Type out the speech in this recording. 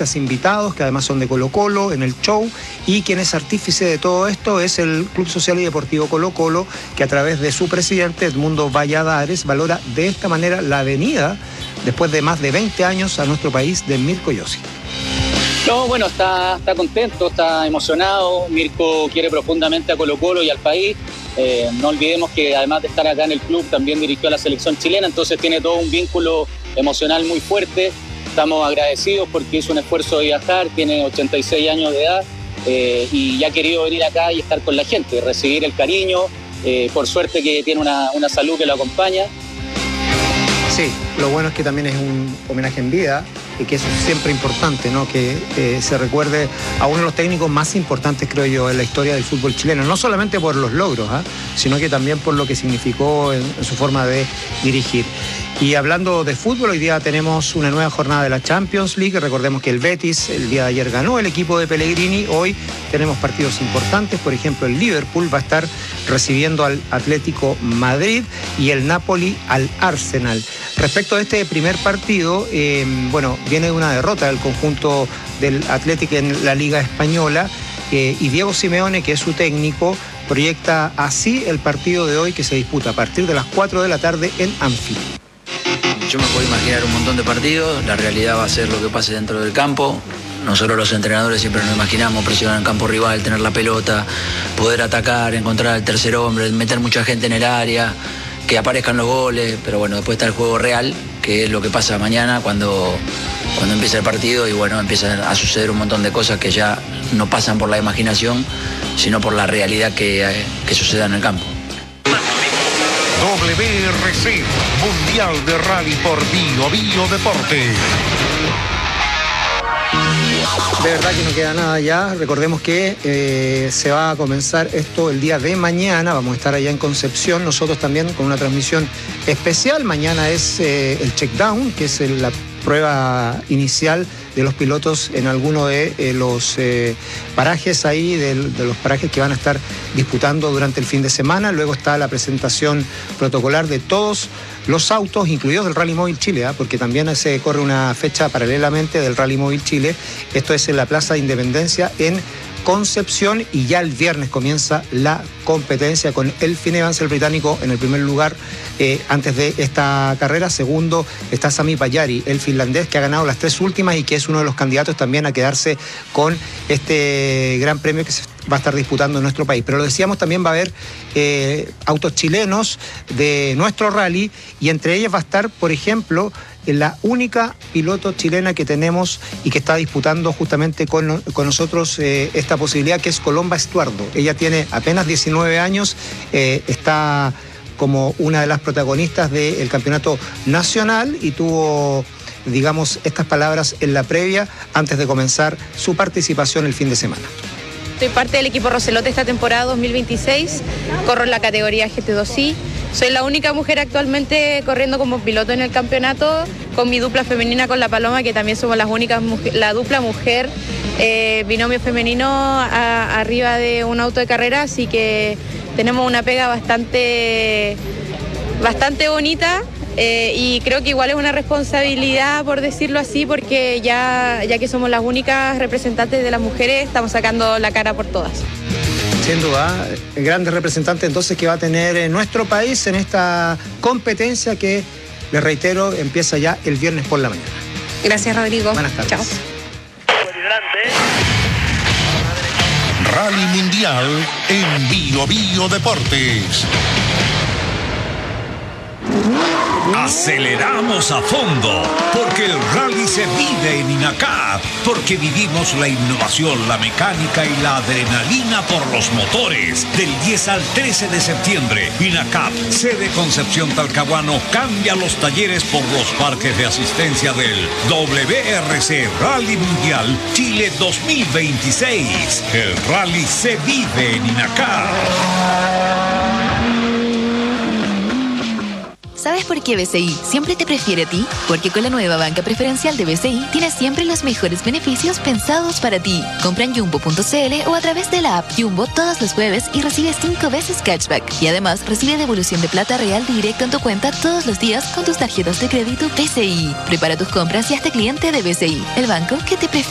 artistas invitados, que además son de Colo-Colo, en el show, y quien es artífice de todo esto es el Club Social y Deportivo Colo-Colo, que a través de su presidente, Edmundo Valladares, valora de esta manera la venida, después de más de 20 años a nuestro país, de Mirko Yossi. No, bueno, está contento, está emocionado. Mirko quiere profundamente a Colo-Colo y al país. No olvidemos que además de estar acá en el club, también dirigió a la selección chilena, entonces tiene todo un vínculo emocional muy fuerte. Estamos agradecidos porque hizo un esfuerzo de viajar, tiene 86 años de edad y ya ha querido venir acá y estar con la gente, recibir el cariño. Por suerte que tiene una salud que lo acompaña. Sí, lo bueno es que también es un homenaje en vida y que eso es siempre importante, ¿no? Que se recuerde a uno de los técnicos más importantes, creo yo, en la historia del fútbol chileno, no solamente por los logros, sino que también por lo que significó en su forma de dirigir. Y hablando de fútbol, hoy día tenemos una nueva jornada de la Champions League. Recordemos que el Betis el día de ayer ganó el equipo de Pellegrini. Hoy tenemos partidos importantes. Por ejemplo, el Liverpool va a estar recibiendo al Atlético Madrid y el Napoli al Arsenal. Respecto a este primer partido, viene una derrota del conjunto del Atlético en la Liga Española y Diego Simeone, que es su técnico, proyecta así el partido de hoy que se disputa a partir de las 4 de la tarde en Anfield. Yo me puedo imaginar un montón de partidos, la realidad va a ser lo que pase dentro del campo. Nosotros los entrenadores siempre nos imaginamos presionar en campo rival, tener la pelota, poder atacar, encontrar al tercer hombre, meter mucha gente en el área, que aparezcan los goles, pero bueno, después está el juego real, que es lo que pasa mañana cuando empieza el partido y bueno, empiezan a suceder un montón de cosas que ya no pasan por la imaginación, sino por la realidad que suceda en el campo. WRC, Mundial de Rally por Bio Deportes. De verdad que no queda nada ya. Recordemos que se va a comenzar esto el día de mañana. Vamos a estar allá en Concepción, nosotros también con una transmisión especial. Mañana es el checkdown, que es la prueba inicial de los pilotos en alguno de los parajes ahí, de los parajes que van a estar disputando durante el fin de semana. Luego está la presentación protocolar de todos los autos, incluidos del Rally Móvil Chile, porque también se corre una fecha paralelamente del Rally Móvil Chile. Esto es en la Plaza de Independencia en Concepción y ya el viernes comienza la competencia con Elfyn Evans, el británico, en el primer lugar antes de esta carrera. Segundo está Sami Pajari, el finlandés, que ha ganado las 3 últimas y que es uno de los candidatos también a quedarse con este gran premio que se va a estar disputando en nuestro país. Pero lo decíamos, también va a haber autos chilenos de nuestro rally y entre ellas va a estar, por ejemplo, la única piloto chilena que tenemos y que está disputando justamente con nosotros esta posibilidad, que es Colomba Estuardo. Ella tiene apenas 19 años, está como una de las protagonistas del campeonato nacional y tuvo, digamos, estas palabras en la previa antes de comenzar su participación el fin de semana. Soy parte del equipo Rocelote esta temporada 2026, corro en la categoría GT2i. Soy la única mujer actualmente corriendo como piloto en el campeonato, con mi dupla femenina con la Paloma, que también somos las únicas, la dupla mujer, binomio femenino arriba de un auto de carrera, así que tenemos una pega bastante bonita. Y creo que igual es una responsabilidad, por decirlo así, porque ya que somos las únicas representantes de las mujeres, estamos sacando la cara por todas. Sin duda, grandes representantes entonces que va a tener nuestro país en esta competencia que, les reitero, empieza ya el viernes por la mañana. Gracias, Rodrigo. Buenas tardes. Chao. Rally Mundial en Bio Deportes. Aceleramos a fondo, porque el rally se vive en INACAP, porque vivimos la innovación, la mecánica y la adrenalina por los motores. Del 10 al 13 de septiembre, INACAP, sede Concepción Talcahuano, cambia los talleres por los parques de asistencia del WRC Rally Mundial Chile 2026. El rally se vive en INACAP. ¿Sabes por qué BCI siempre te prefiere a ti? Porque con la nueva banca preferencial de BCI tienes siempre los mejores beneficios pensados para ti. Compra en Jumbo.cl o a través de la app Jumbo todos los jueves y recibe 5 veces cashback. Y además recibe devolución de plata real directo en tu cuenta todos los días con tus tarjetas de crédito BCI. Prepara tus compras y hazte cliente de BCI, el banco que te prefiere.